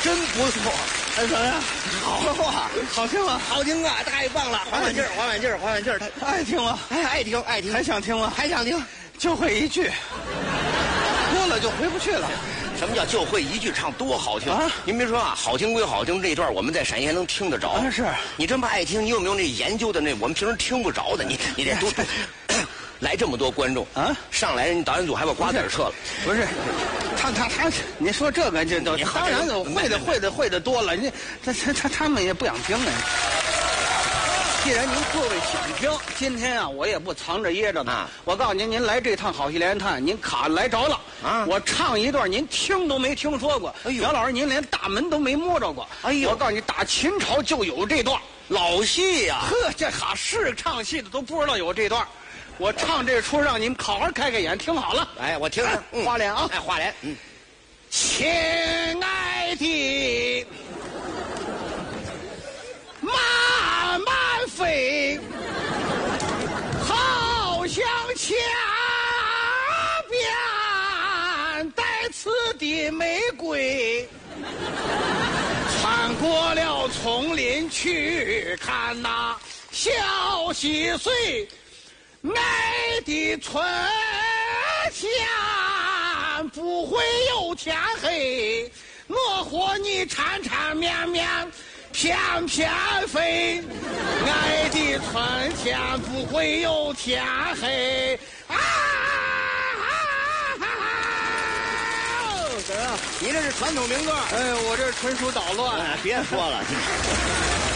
真不错。 哎，怎么样？ 好啊， 好听吗？ 好听啊，太棒了！缓缓劲儿，缓缓劲儿，缓缓劲儿。 爱听吗？ 哎，爱听，爱听， 还想听吗？ 还想听。 就会一句，过了就回不去了。 什么叫就会一句唱多好听啊？ 您别说啊，好听归好听，这段我们在陕西还能听得着。 啊，是你这么爱听，你有没有那研究的那我们平时听不着的？你得多来这么多观众啊！ 上来人导演组还把瓜子撤了。 不是，他，你说这个这都当然会的多了，他们也不想听呢。既然您各位想听，今天啊，我也不藏着掖着呢。 啊， 我告诉您，您来这趟好戏连探，您卡来着了啊！ 我唱一段，您听都没听说过。 哎呦， 姚老师，您连大门都没摸着过。 哎呦， 我告诉你，打秦朝就有这段老戏呀。 呵，这哈是唱戏的都不知道有这段。我唱这出，让你们好好开开眼，听好了。 哎，我听听。 花脸啊， 哎，花脸。 亲爱的，慢慢飞，好像墙边带刺的玫瑰，穿过了丛林去看那小溪水，爱的春天不会有天黑，我和你缠缠绵绵翩翩飞，爱的春天不会有天黑啊！怎么样？ 你这是传统民歌。 哎，我这纯属捣乱。 别说了。